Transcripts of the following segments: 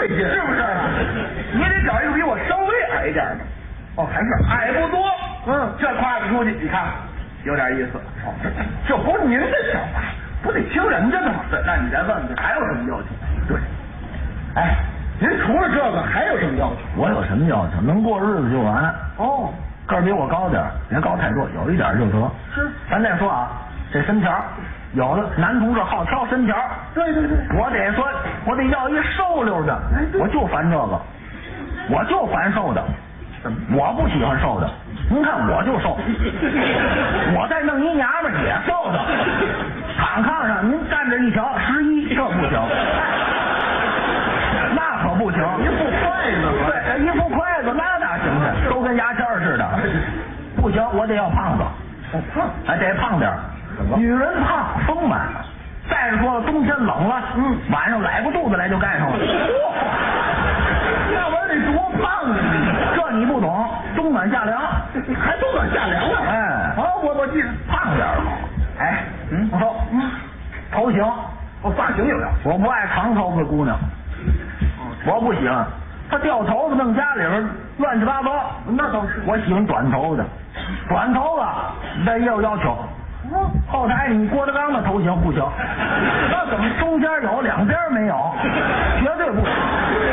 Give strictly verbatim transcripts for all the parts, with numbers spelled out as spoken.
费劲， 是不是？你得找一个比我稍微矮一点的。 哦，还是矮不多， 嗯， 这挎着出去，你看有点意思。 哦，这这不是您的想法，不得听人家的吗？ 对，那你再问问还有什么要求？ 对，哎，您除了这个还有什么要求？ 我有什么要求？能过日子就完。 哦， 个儿比我高点，别高太多，有一点就得。 是， 咱再说啊，这身条，有的男同志好挑身条。 对对对， 我得说，我得要一瘦溜的， 哎， 我就烦这个，我就烦瘦的。我不喜欢瘦的，您看我就瘦，我再弄一娘们儿也瘦的，躺炕上您站着一瞧十一，这不行，那可不行， 一副筷子， 对，一副筷子那哪行去，都跟牙签似的，不行，我得要胖子， 哦胖， 还得胖点儿，女人胖丰满，再者说了冬天冷了，嗯，晚上来不肚子来就干上了， 那玩意儿得多胖啊！ 这你不懂，冬暖夏凉， 还冬暖夏凉呢。 哎， 好，我我记着， 胖点儿好。哎，嗯，我说，嗯，头型， 我发型有要求， 我不爱长头发姑娘，我不喜欢，她掉头发弄家里边乱七八糟， 那倒是。 我喜欢短头的，短头发那也有要求。后台你郭德纲的头型不行，那怎么中间有两边没有？绝对不行。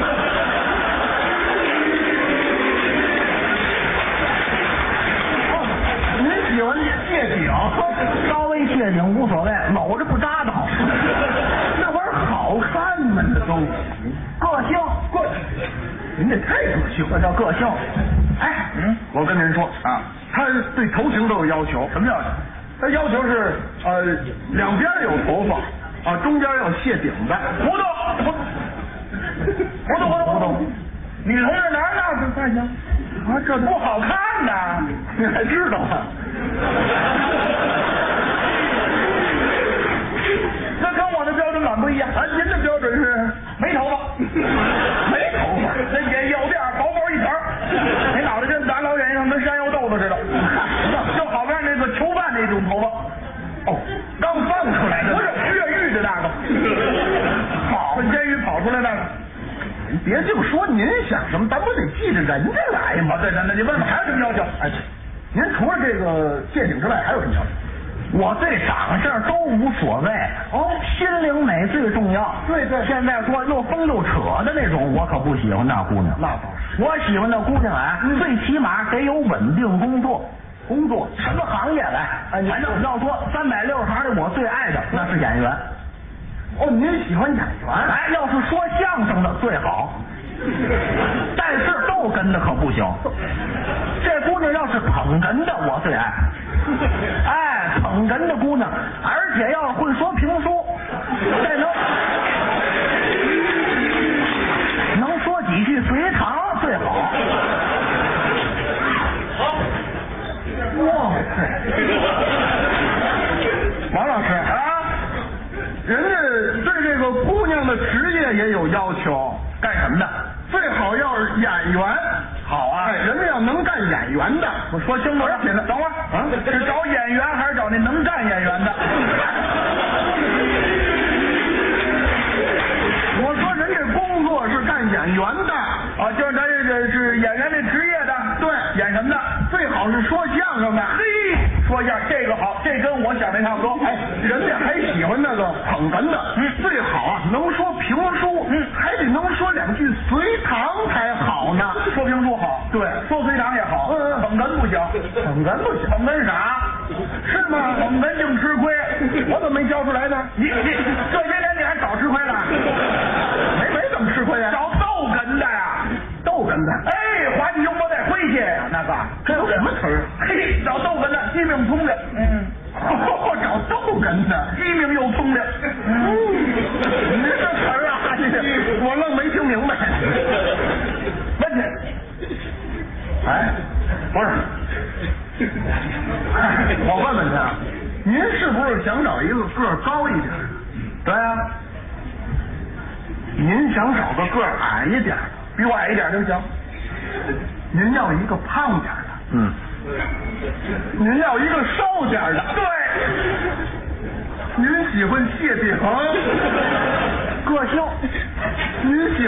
您喜欢谢顶， 稍微谢顶无所谓，搂着不扎倒。 那玩意儿好看吗？这都个性， 个，您这太个性， 这叫个性。 哎，嗯，我跟您说啊， 他对头型都有要求。 什么要求？ 他要求是呃两边有头发啊，中间要谢顶的。 糊涂，糊涂，糊涂，糊涂！女同志哪儿哪儿发型啊，这不好看呐！ 你还知道啊？ 这跟我的标准感不一样。 啊，您的标准是没头发， 没头发， 那眼腰垫薄薄一层，那脑袋跟咱老远像跟山药豆子似的，就好像那个囚犯那种头发。 哦，刚放出来的， 不是越狱的那个，跑从监狱跑出来那个。 你别净说您想什么，咱不得记着人家来吗？ 对，那那你问问还有什么要求？ 哎，您除了这个谢顶之外，还有什么要求？ 我对长相都无所谓哦， 心灵美最重要。 对对， 现在说又疯又扯的那种，我可不喜欢那姑娘。 那倒是， 我喜欢那姑娘啊， 嗯、 最起码得有稳定工作。 工作什么行业来？ 哎， 反正要说三百六十行里，我最爱的那是演员。 哦，您喜欢演员？ 哎，要是说相声的最好，但是逗哏的可不行。这姑娘要是捧哏的，我最爱。哎，捧哏的姑娘，而且要是会说评书，这能能说几句隋唐最好。 哇塞，王老师啊， 人家对这个姑娘的职业也有要求， 干什么的？ 最好要是演员。 好啊， 哎，人家要能干演员的。 我说清楚了，等会儿啊，是找演员还是找那能干演员的？ 我说人家工作是干演员的啊，就是他这个是演员这职业的。 对， 演什么的？ 最好是说相声的。 嘿，说一下这个好，这跟我想的差不多。 哎，人家还喜欢那个捧哏的， 嗯， 最好啊能说评书， 嗯， 还得能说两句隋唐才好呢。 说评书好， 对， 说隋唐也好， 嗯嗯， 捧哏不行， 捧哏不行， 捧哏傻， 是吗？ 捧哏净吃亏， 我怎么没教出来呢？ 你你这些年你还少吃亏了？ 没没怎么吃亏呀？ 找逗哏的呀， 逗哏的。 哎，划计用不带回去，那个这有什么词儿？ 嘿，找逗哏的，机灵聪明，嗯， 哦，找逗哏的， 机灵又聪明， 嗯，你这词儿啊，我愣没听明白。 问题， 哎，不是，哎，我问问他，您是不是想找一个个儿高一点的？ 对啊， 您想找个个儿矮一点的， 比我矮一点就行。 您要一个胖点的， 嗯， 您要一个瘦点的， 对， 您喜欢谢顶， 个性， 您喜